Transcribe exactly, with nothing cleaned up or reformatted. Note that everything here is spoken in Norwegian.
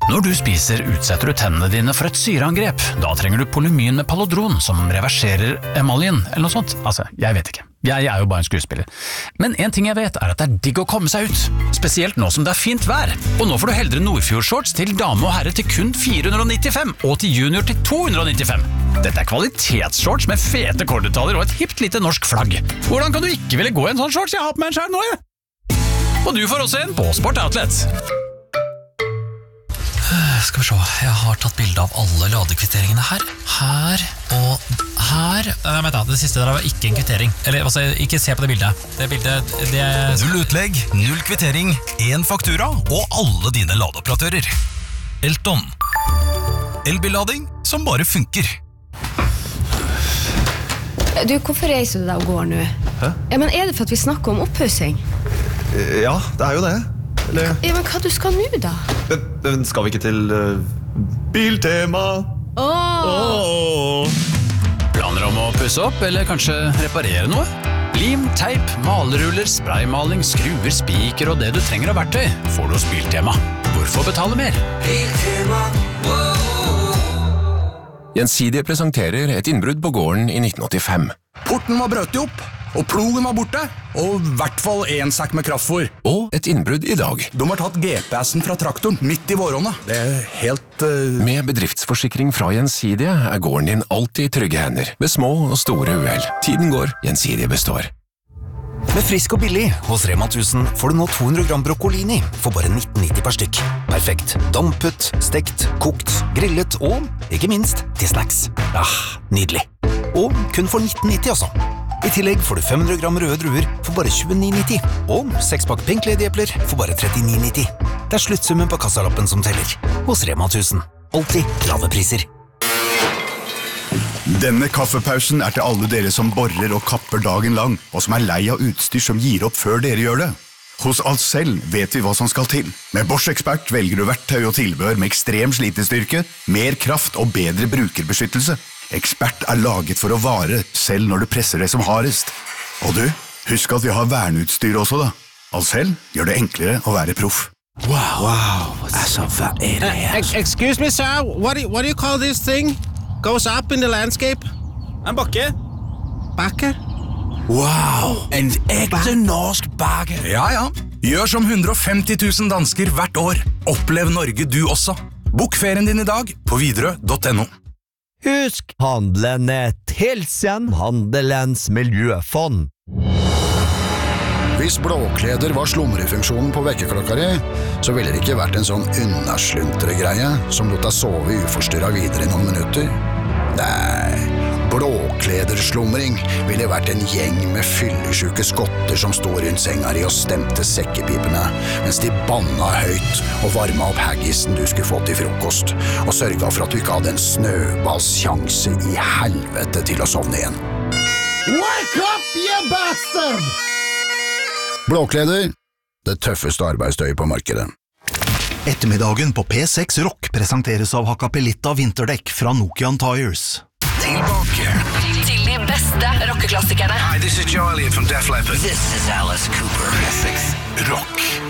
Når du spiser, utsetter du tennene dine for et syreangrep. Da trenger du Polymyn med Palodron, som reverserer emaljen, eller noe sånt. Altså, jeg vet ikke. Jeg er jo bare en skuespiller. Men en ting jeg vet er at det er digg å komme seg ut. Spesielt nå som det er fint vær. Og nå får du heldre Nordfjord-shorts til dame og herre til kun fire hundre nittifem, og til junior til to hundre nittifem. Dette er kvalitetsshorts med fete korddetaljer og et hipt lite norsk flagg. Hvordan kan du ikke ville gå i en sånn shorts? Jeg har på meg en skjær nå, jeg. Og du får også en på Sport Outlet. Skal vi se, jeg har tatt bilde av alle ladekvitteringene her. Her og her. Nei, vent da, det siste der var ikke en kvittering. Eller, altså, ikke se på det bildet. Det bildet, det er... Null utlegg, null kvittering, en faktura og alle dine ladeoperatører. Elton. Elbillading som bare funker. Du, hvorfor reiser du deg og går nå? Hæ? Ja, men er det for at vi snakker om oppussing? Ja, det er jo det. Eller... Ja, men hva du skal nå da? Men, men skal vi ikke til uh, Biltema? Åh! Åh! Planer om å pusse opp, eller kanskje reparere noe? Lim, teip, maleruller, spraymaling, skruer, spiker og det du trenger av verktøy får du hos Biltema. Hvorfor betale mer? Biltema, Gjensidige presenterer et innbrudd på gården i nitten åttifem. Porten var brøt opp, og plogen var borte, og i hvert fall en sekk med kraftfôr. Og et innbrudd i dag. De har tatt G P S-en fra traktoren midt i våronna. Det er helt... Uh... Med bedriftsforsikring fra Gjensidige er gården din alltid i trygge hender, ved små og store uhell. Tiden går, Gjensidige består. Med Frisk og billig hos Rema tusen får du nå to hundre gram broccolini for bare nitten nitti per stykk. Perfekt. Dampet, stekt, kokt, grillet og, ikke minst, til snacks. Ah, nydelig. Og kun for nitten nitti også. I tillegg får du fem hundre gram røde druer for bare tjueni nitti. Og seks pakk Pink Lady-epler for bare trettini nitti. Det er sluttsummen på kassalappen som teller. Hos Rema tusen. Alltid lave priser. Denne kaffepausen er til alle dere som borer og kapper dagen lang, og som er lei av utstyr som gir opp før dere gjør det. Hos Ahlsell vet vi hva som skal til. Med Bosch Expert velger du verktøy og tilbehør med ekstrem slitestyrke, mer kraft og bedre brukerbeskyttelse. Expert er laget for å vare, selv når du presser det som hardest. Og du, husk at vi har verneutstyr også da. Ahlsell gjør det enklere å være proff. Wow, wow, altså, hva er det her? Uh, excuse me, sir, what do, what do you call this thing? Goes up in the landscape? En bakke. Bakke? Wow, en ekte norsk bakke. Ja, ja. Gjør som hundre og femti tusen dansker hvert år. Opplev Norge du også. Bok ferien din i dag på Widerøe punktum no. Husk handlenett. Hilsen Handelens miljøfond. Hvis blåkleder var slumrefunksjonen på vekkerklokka di, så ville det ikke vært en sånn unnasluntre-greie som lot deg sove uforstyrret videre i noen minutter. Nei, blåklederslumring ville vært en gjeng med fyllesyke skotter som stod rundt senga di og stemte sekkepipene, mens de banna høyt og varma opp haggisen du skulle få til frokost, og sørga for at du ikke hadde en snøballsjanse i helvete til å sovne igjen. Wake up, you bastard! Blåkleder, det tøffeste arbeidstøyet på markedet. Ettermiddagen på P seks Rock presenteres av Hakkapelitta vinterdekk fra Nokian Tires. Tilbake til de beste rockeklassikerne. Hi, this is Joe Elliott from Def Leppard. This is Alice Cooper. P seks Rock.